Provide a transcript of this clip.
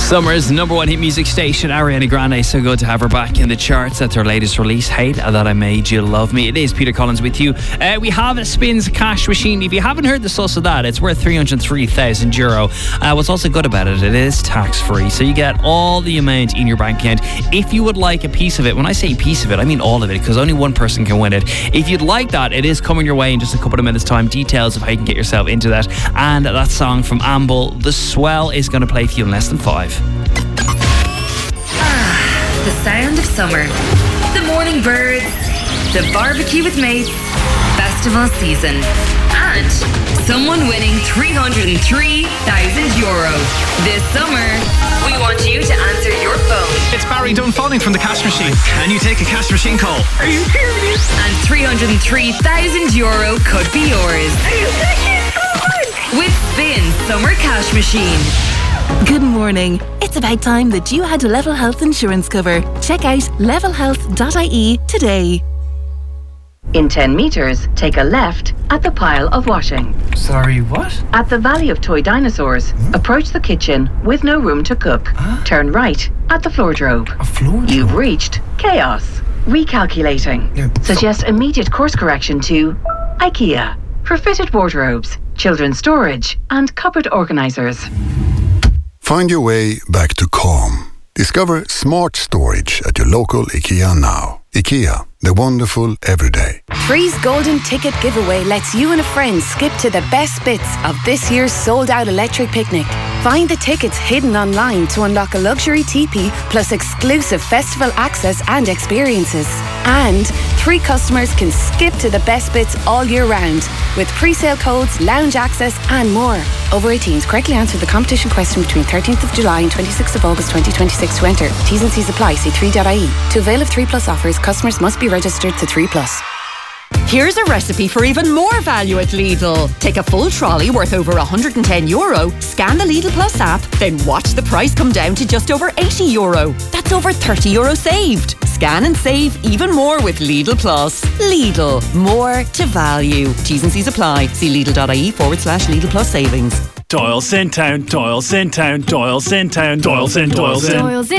Summer's number one hit music station, Ariana Grande. So good to have her back in the charts. That's her latest release, Hate That I Made You Love Me. It is Peter Collins with you. We have a Spins cash machine. If you haven't heard the source of that, it's worth €303,000. What's also good about it, it is tax free. So you get all the amount in your bank account. If you would like a piece of it, when I say piece of it, I mean all of it, because only one person can win it. If you'd like that, it is coming your way in just a couple of minutes' time. Details of how you can get yourself into that. And that song from Amble, The Swell, is going to play for you in less than 5. The sound of summer. The morning birds. The barbecue with mates. Festival season. And someone winning €303,000. This summer, we want you to answer your phone. It's Barry Dunfalling from the Cash Machine. Can you take a Cash Machine call? Are you serious? And €303,000 could be yours. Are you serious? With Spin Summer Cash Machine. Good morning. It's about time that you had Level Health insurance cover. Check out levelhealth.ie today. In 10 metres, take a left at the pile of washing. Sorry, what? At the Valley of Toy Dinosaurs, approach the kitchen with no room to cook. Turn right at the floordrobe. A floor? You've reached chaos. Recalculating. Suggest immediate course correction to IKEA for fitted wardrobes, children's storage and cupboard organisers. Find your way back to calm. Discover smart storage at your local IKEA now. IKEA, the wonderful everyday. Three's Golden Ticket Giveaway lets you and a friend skip to the best bits of this year's sold-out electric picnic. Find the tickets hidden online to unlock a luxury teepee plus exclusive festival access and experiences. And 3 customers can skip to the best bits all year round with pre-sale codes, lounge access and more. Over 18s, correctly answer the competition question between 13th of July and 26th of August 2026 to enter. T's and C's apply. See 3.ie. To avail of 3 Plus offers, customers must be registered to 3 Plus. Here's a recipe for even more value at Lidl. Take a full trolley worth over €110, scan the Lidl Plus app, then watch the price come down to just over €80. That's over €30 saved. Scan and save even more with Lidl Plus. Lidl, more to value. T's and C's apply. See lidl.ie/Lidl Plus savings. Doyle Sintown, Doyle Sintown, Doyle Sintown, Doyle Sin, Doyle Sin.